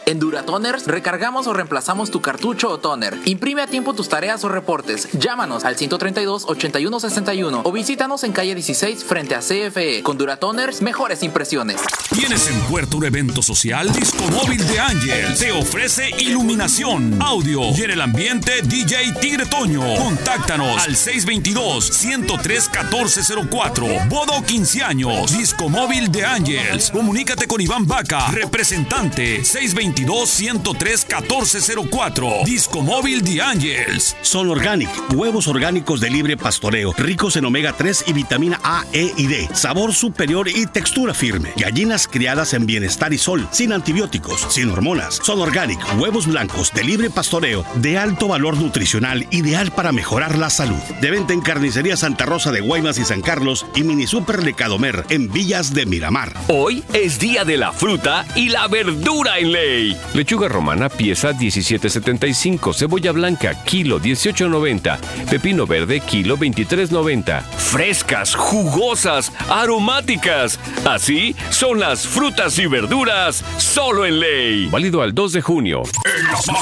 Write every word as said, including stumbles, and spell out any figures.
En Duratoners recargamos o reemplazamos tu cartucho o toner. Imprime a tiempo tus tareas o reportes. Llámanos al ciento treinta y dos, ochenta y uno sesenta y uno o visítanos en calle dieciséis frente a C F E. Con Duratoners, mejores impresiones. ¿Tienes en puerta un evento social? Disco Móvil de Ángel te ofrece iluminación, audio y en el ambiente D J Tigre Toño. Contáctanos al seis dos dos, uno cero tres, uno cuatro cero cuatro. Boda o quince años. Disco Móvil de Ángels. Comunícate con Iván Vaca, representante. seis dos dos, uno cero tres, uno cuatro cero cuatro. Disco Móvil de Ángels. Sol Organic, huevos orgánicos de libre pastoreo, ricos en omega tres y vitamina A, E y D. Sabor superior y textura firme. Gallinas criadas en bienestar y sol, sin antibióticos, sin hormonas. Sol Organic, huevos blancos de libre pastoreo, de alto valor nutricional, ideal para mejorar la salud. De venta en Carnicería Santa Rosa de Guaymas y San Carlos y Mini Super de Cadomer en Villas de Miramar. Hoy es día de la fruta y la verdura en Ley. Lechuga romana pieza diecisiete setenta y cinco, cebolla blanca kilo dieciocho noventa, pepino verde kilo veintitrés noventa. Frescas, jugosas, aromáticas. Así son las frutas y verduras solo en Ley. Válido al dos de junio. En las